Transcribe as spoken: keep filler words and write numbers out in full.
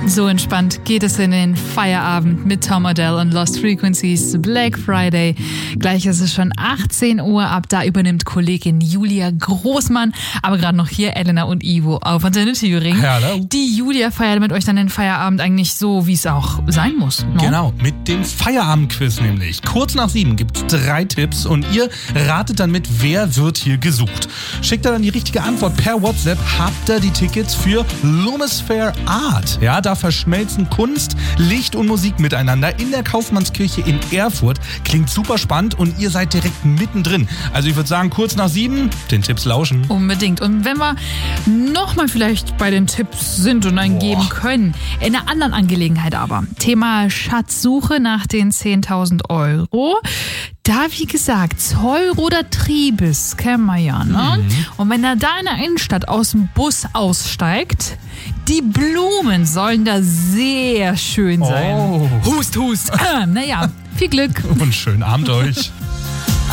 So entspannt geht es in den Feierabend mit Tom Odell und Lost Frequencies Black Friday. Gleich ist es schon achtzehn Uhr. Ab da übernimmt Kollegin Julia Großmann. Aber gerade noch hier Elena und Ivo auf Antenne Thüringen. Hallo. Die Julia feiert mit euch dann den Feierabend eigentlich so, wie es auch sein muss. No? Genau, mit dem Feierabendquiz nämlich. Kurz nach sieben gibt es drei Tipps und ihr ratet dann mit, wer wird hier gesucht. Schickt ihr dann die richtige Antwort per WhatsApp, habt ihr die Tickets für Lumisphere Art. Ja, da verschmelzen Kunst, Licht und Musik miteinander in der Kaufmannskirche in Erfurt. Klingt super spannend und ihr seid direkt mittendrin. Also ich würde sagen, kurz nach sieben, den Tipps lauschen. Unbedingt. Und wenn wir nochmal vielleicht bei den Tipps sind und einen geben können, in einer anderen Angelegenheit aber. Thema Schatzsuche nach den zehntausend Euro. Da, wie gesagt, Zollroder Triebes kennen wir ja, ne? Mhm. Und wenn er da in der Innenstadt aus dem Bus aussteigt, die Blumen sollen da sehr schön sein. Oh. Hust, hust. Naja, viel Glück. Und schönen Abend euch.